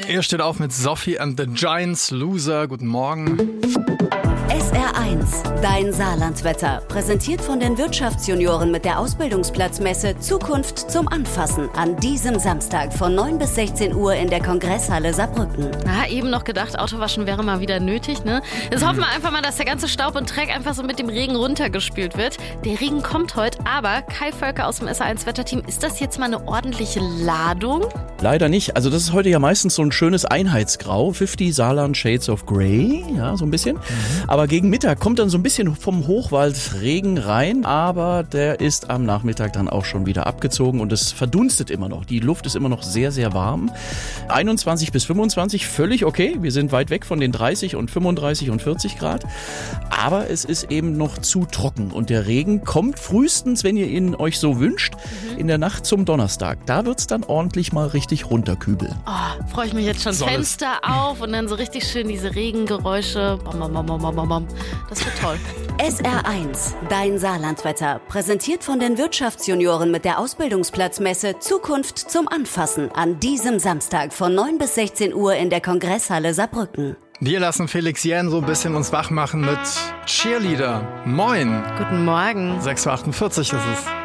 Ihr steht auf mit Sophie and the Giants, Loser. Guten Morgen. SR1, dein Saarlandwetter. Präsentiert von den Wirtschaftsjunioren mit der Ausbildungsplatzmesse Zukunft zum Anfassen. An diesem Samstag von 9 bis 16 Uhr in der Kongresshalle Saarbrücken. Eben noch gedacht, Autowaschen wäre mal wieder nötig, ne? Jetzt hoffen wir einfach mal, dass der ganze Staub und Dreck einfach so mit dem Regen runtergespült wird. Der Regen kommt heute, aber Kai Völker aus dem SR1-Wetterteam, ist das jetzt mal eine ordentliche Ladung? Leider nicht. Also das ist heute ja meistens so ein schönes Einheitsgrau. 50 Saarland Shades of Grey, ja, so ein bisschen. Aber gegen Mittag kommt dann so ein bisschen vom Hochwald Regen rein, aber der ist am Nachmittag dann auch schon wieder abgezogen und es verdunstet immer noch. Die Luft ist immer noch sehr, sehr warm. 21 bis 25, völlig okay. Wir sind weit weg von den 30 und 35 und 40 Grad. Aber es ist eben noch zu trocken und der Regen kommt frühestens, wenn ihr ihn euch so wünscht, in der Nacht zum Donnerstag. Da wird es dann ordentlich mal richtig runterkübeln. Oh, freue ich mich jetzt schon. Fenster auf und dann so richtig schön diese Regengeräusche. Bom, bom, bom, bom, bom, bom. Das wird toll. SR1, dein Saarlandwetter. Präsentiert von den Wirtschaftsjunioren mit der Ausbildungsplatzmesse Zukunft zum Anfassen. An diesem Samstag von 9 bis 16 Uhr in der Kongresshalle Saarbrücken. Wir lassen Felix Jähn so ein bisschen uns wach machen mit Cheerleader. Moin. Guten Morgen. 6.48 Uhr ist es.